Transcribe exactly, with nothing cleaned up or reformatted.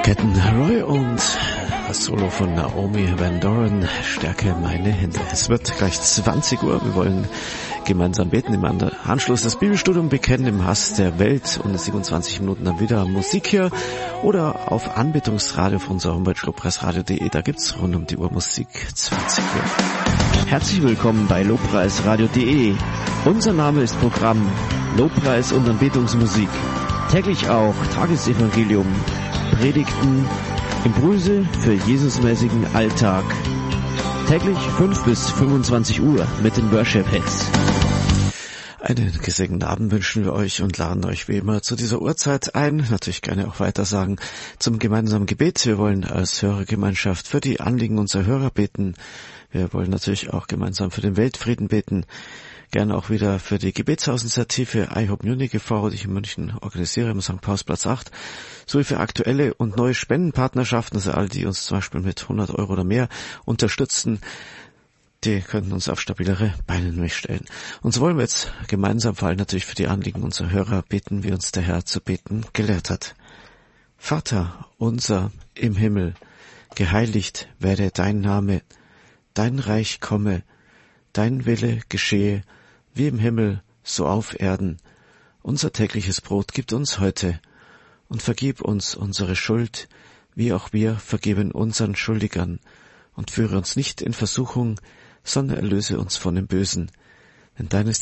Captain Roy und das Solo von Naomi Van Doren, Stärke meine Hände. Es wird gleich zwanzig Uhr, wir wollen gemeinsam beten, im Anschluss das Bibelstudium bekennen im Hass der Welt und in siebenundzwanzig Minuten dann wieder Musik hier oder auf Anbetungsradio von unserer Homepage lobpreisradio punkt de, da gibt's rund um die Uhr Musik zwanzig Uhr. Herzlich willkommen bei lobpreisradio punkt de. Unser Name ist Programm Lobpreis und Anbetungsmusik. Täglich auch Tagesevangelium, Predigten, Impulse für Jesusmäßigen Alltag. Täglich fünf bis fünfundzwanzig Uhr mit den Worship Hits. Einen gesegneten Abend wünschen wir euch und laden euch wie immer zu dieser Uhrzeit ein, natürlich gerne auch weiter sagen, zum gemeinsamen Gebet. Wir wollen als Hörergemeinschaft für die Anliegen unserer Hörer beten. Wir wollen natürlich auch gemeinsam für den Weltfrieden beten. Gerne auch wieder für die Gebetshausinitiative I Hope Munich e V, die ich in München organisiere, am Sankt Paulsplatz acht, sowie für aktuelle und neue Spendenpartnerschaften, also all die uns zum Beispiel mit hundert Euro oder mehr unterstützen, die könnten uns auf stabilere Beine nämlich stellen. Und so wollen wir jetzt gemeinsam vor allem natürlich für die Anliegen unserer Hörer beten, wie uns der Herr zu beten gelehrt hat. Vater unser im Himmel, geheiligt werde dein Name, dein Reich komme, dein Wille geschehe, wie im Himmel, so auf Erden. Unser tägliches Brot gib uns heute und vergib uns unsere Schuld, wie auch wir vergeben unseren Schuldigern. Und führe uns nicht in Versuchung, sondern erlöse uns von dem Bösen. Denn dein ist